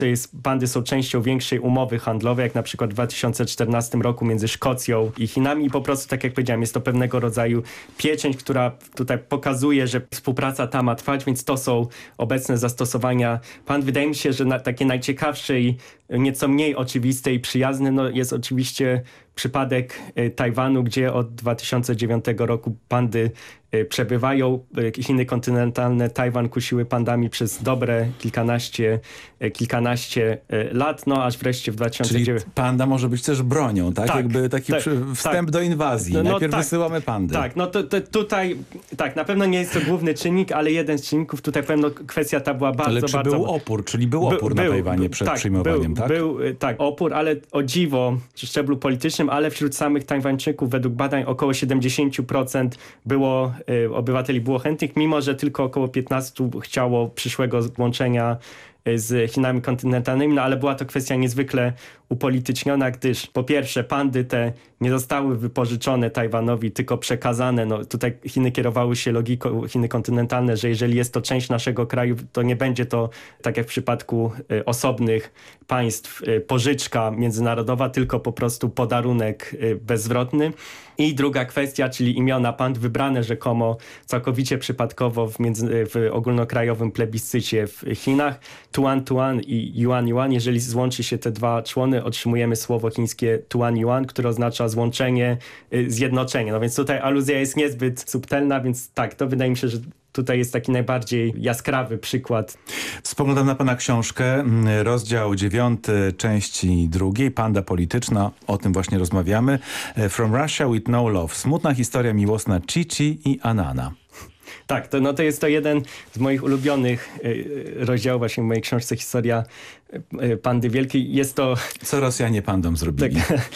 Pandy są częścią większej umowy handlowej, jak na przykład w 2014 roku między Szkocją i Chinami i po prostu, tak jak powiedziałem, jest to pewnego rodzaju pieczęć, która tutaj pokazuje, że współpraca ta ma trwać, więc to są obecne zastosowania pand. Wydaje mi się, że takie najciekawsze i nieco mniej oczywiste i przyjazne jest oczywiście przypadek Tajwanu, gdzie od 2009 roku pandy przebywają. Chiny kontynentalne Tajwan kusiły pandami przez dobre kilkanaście lat, aż wreszcie w 2009... Czyli panda może być też bronią, tak? Jakby taki wstęp do inwazji. Najpierw wysyłamy pandy. Tak, tutaj na pewno nie jest to główny czynnik, ale jeden z czynników, tutaj pewno kwestia ta była bardzo... Ale czy był opór, czyli był opór na Tajwanie przed przyjmowaniem, tak? Był opór, ale o dziwo, przy szczeblu politycznym, ale wśród samych Tajwańczyków według badań około 70% obywateli było chętnych, mimo że tylko około 15% chciało przyszłego łączenia z Chinami kontynentalnymi, ale była to kwestia niezwykle upolityczniona, gdyż po pierwsze pandy te nie zostały wypożyczone Tajwanowi, tylko przekazane. Tutaj Chiny kierowały się logiką, Chiny kontynentalne, że jeżeli jest to część naszego kraju, to nie będzie to, tak jak w przypadku osobnych państw, pożyczka międzynarodowa, tylko po prostu podarunek bezzwrotny. I druga kwestia, czyli imiona pand wybrane rzekomo całkowicie przypadkowo w ogólnokrajowym plebiscycie w Chinach. Tuan Tuan i Yuan Yuan. Jeżeli złączy się te dwa człony, otrzymujemy słowo chińskie Tuan Yuan, które oznacza złączenie, zjednoczenie. Więc tutaj aluzja jest niezbyt subtelna, więc to wydaje mi się, że tutaj jest taki najbardziej jaskrawy przykład. Spoglądam na pana książkę, rozdział 9, części 2, Panda polityczna, o tym właśnie rozmawiamy. From Russia with no love. Smutna historia miłosna Chi-Chi i Anana. Tak, to jest to jeden z moich ulubionych rozdziałów właśnie w mojej książce Historia Pandy Wielkiej. Jest to... Co Rosjanie pandom zrobili?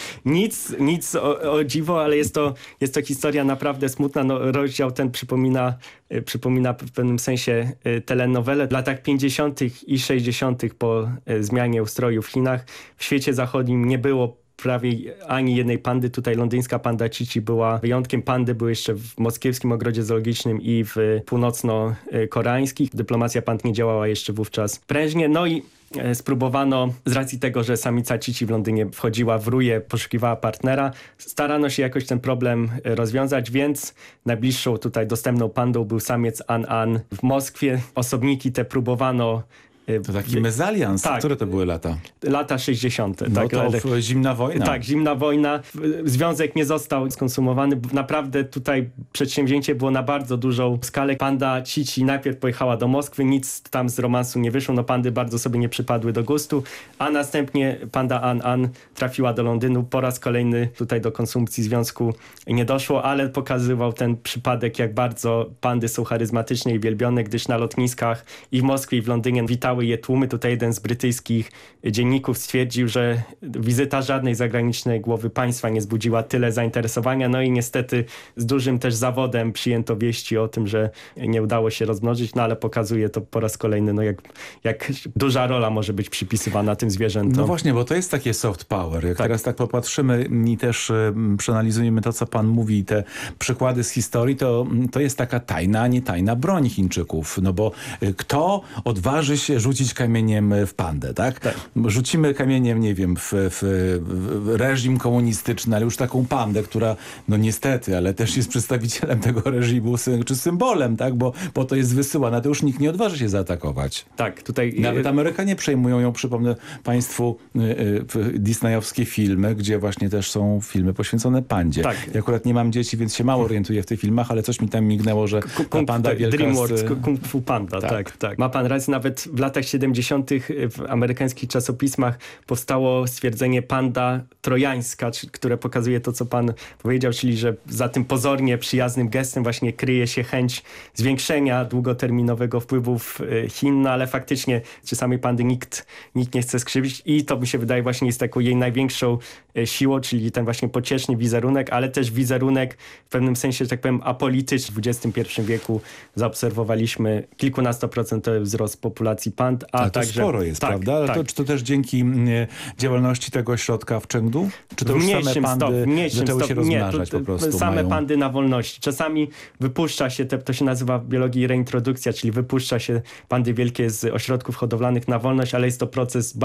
Nic o dziwo, ale jest to historia naprawdę smutna. Rozdział ten przypomina w pewnym sensie telenowelę. W latach 50. i 60. po zmianie ustroju w Chinach w świecie zachodnim nie było prawie ani jednej pandy. Tutaj londyńska panda Chi-Chi była wyjątkiem. Pandy były jeszcze w moskiewskim ogrodzie zoologicznym i w północno-koreańskich. Dyplomacja pand nie działała jeszcze wówczas prężnie. I spróbowano, z racji tego, że samica Chi-Chi w Londynie wchodziła w róję, poszukiwała partnera, starano się jakoś ten problem rozwiązać, więc najbliższą tutaj dostępną pandą był samiec An-An w Moskwie. Osobniki te próbowano... To taki mezalians. Tak. Które to były lata? Lata 60. To zimna wojna. Tak, zimna wojna. Związek nie został skonsumowany. Naprawdę tutaj przedsięwzięcie było na bardzo dużą skalę. Panda Chi-Chi najpierw pojechała do Moskwy, nic tam z romansu nie wyszło. Pandy bardzo sobie nie przypadły do gustu, a następnie panda An-An trafiła do Londynu. Po raz kolejny tutaj do konsumpcji związku nie doszło, ale pokazywał ten przypadek, jak bardzo pandy są charyzmatyczne i wielbione, gdyż na lotniskach i w Moskwie, i w Londynie witały je tłumy. Tutaj jeden z brytyjskich dzienników stwierdził, że wizyta żadnej zagranicznej głowy państwa nie zbudziła tyle zainteresowania. I niestety z dużym też zawodem przyjęto wieści o tym, że nie udało się rozmnożyć, ale pokazuje to po raz kolejny, jak duża rola może być przypisywana tym zwierzętom. No właśnie, bo to jest takie soft power. Jak teraz tak popatrzymy i też przeanalizujemy to, co pan mówi, te przykłady z historii, to jest taka tajna, a nie tajna broń Chińczyków. Bo kto odważy się rzucić kamieniem w pandę, tak? Rzucimy kamieniem, nie wiem, w reżim komunistyczny, ale już taką pandę, która, niestety, ale też jest przedstawicielem tego reżimu, czy symbolem, tak? Bo po to jest wysyłana, to już nikt nie odważy się zaatakować. Tak, tutaj... Nawet Amerykanie przejmują ją, przypomnę państwu, disneyowskie filmy, gdzie właśnie też są filmy poświęcone pandzie. Tak. Ja akurat nie mam dzieci, więc się mało orientuję w tych filmach, ale coś mi tam mignęło, że ta panda wielka... DreamWorks, Kung Fu Panda, tak. Ma pan rację, nawet w latach 70. w amerykańskich czasopismach powstało stwierdzenie panda trojańska, które pokazuje to, co pan powiedział, czyli że za tym pozornie przyjaznym gestem właśnie kryje się chęć zwiększenia długoterminowego wpływów Chin, ale faktycznie czy samej pandy nikt nie chce skrzywdzić i to mi się wydaje właśnie jest taką jej największą siłą, czyli ten właśnie pocieszny wizerunek, ale też wizerunek w pewnym sensie, że tak powiem, apolityczny. W XXI wieku zaobserwowaliśmy kilkunastoprocentowy wzrost populacji pand. pand, a to także... sporo jest, tak, prawda? Ale tak. czy to też dzięki działalności tego ośrodka w Chengdu? Czy to już same pandy zaczęły się rozmnażać po prostu? Same pandy na wolności. Czasami wypuszcza się, to się nazywa w biologii reintrodukcja, czyli wypuszcza się pandy wielkie z ośrodków hodowlanych na wolność, ale jest to proces